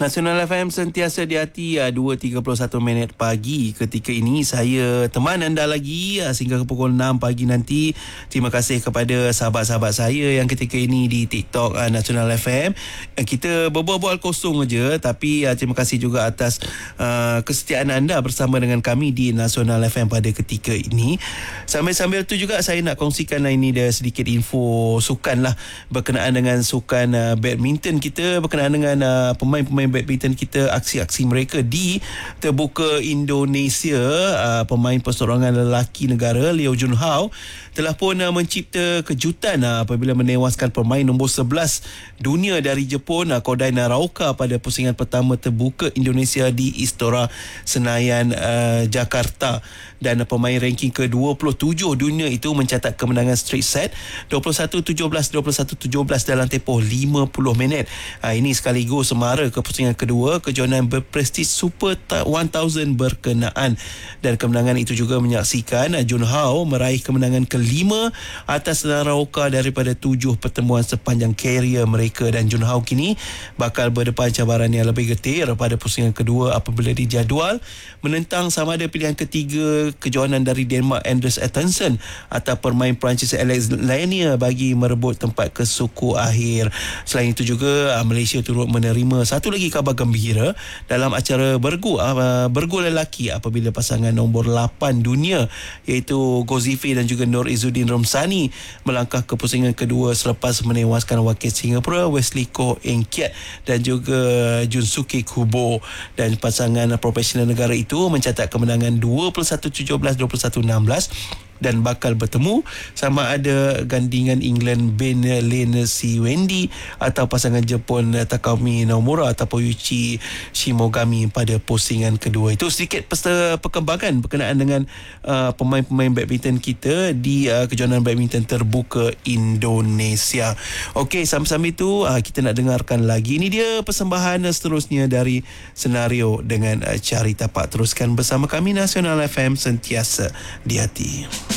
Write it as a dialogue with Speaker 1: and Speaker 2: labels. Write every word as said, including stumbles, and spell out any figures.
Speaker 1: Nasional F M sentiasa di hati, dua tiga puluh satu minit pagi ketika ini. Saya teman anda lagi sehingga ke pukul enam pagi nanti. Terima kasih kepada sahabat-sahabat saya yang ketika ini di TikTok Nasional F M. Kita berbual-bual kosong aja, tapi terima kasih juga atas uh, kesetiaan anda bersama dengan kami di Nasional F M pada ketika ini. Sambil-sambil tu juga saya nak kongsikan ini dia sedikit info sukan lah, berkenaan dengan sukan uh, badminton kita, berkenaan dengan uh, pemain-pemain badminton kita, aksi-aksi mereka di Terbuka Indonesia. Uh, pemain perseorangan lelaki negara Leo Jun Hao telah pun uh, mencipta kejutan uh, apabila menewaskan pemain nombor sebelas dunia dari Jepun, uh, Kodai Naraoka, pada pusingan pertama Terbuka Indonesia di Istora Senayan, uh, Jakarta. Dan uh, pemain ranking ke dua puluh tujuh dunia itu mencatat kemenangan straight set dua puluh satu tujuh belas, dua puluh satu tujuh belas dalam tempoh lima puluh minit. Uh, ini sekaligus semara ke pusingan kedua kejohanan berprestij Super seribu berkenaan, dan kemenangan itu juga menyaksikan uh, Jun Hao meraih kemenangan kelima atas Naraoka daripada tujuh pertemuan sepanjang karier mereka. Dan Jun Hao kini bakal berdepan cabaran yang lebih getir pada pusingan kedua apabila dijadual menentang sama ada pilihan ketiga kejohanan dari Denmark Andres Attenson atau pemain Perancis Alex Lanier bagi merebut tempat ke suku akhir. Selain itu juga Malaysia turut menerima satu lagi khabar gembira dalam acara bergu uh, bergu lelaki apabila pasangan nombor lapan dunia iaitu Gozifi dan juga Nur Izzuddin Romsani melangkah ke pusingan kedua selepas menewaskan wakil Singapura Wesley Koh Eng Kiat dan juga Junsuke Kubo. Dan pasangan profesional negara itu mencatat kemenangan dua puluh satu tujuh belas, dua puluh satu enam belas dan bakal bertemu sama ada gandingan England Ben Lane Si Wendy atau pasangan Jepun Takumi Nomura ataupun Yuichi Shimogami pada pusingan kedua. Itu sedikit pesta perkembangan berkenaan dengan uh, pemain-pemain badminton kita di uh, kejohanan badminton Terbuka Indonesia. Okey, sambil-sambil itu uh, kita nak dengarkan lagi. Ini dia persembahan seterusnya dari Senario dengan uh, Cari Tapak. Teruskan bersama kami, Nasional F M sentiasa di hati.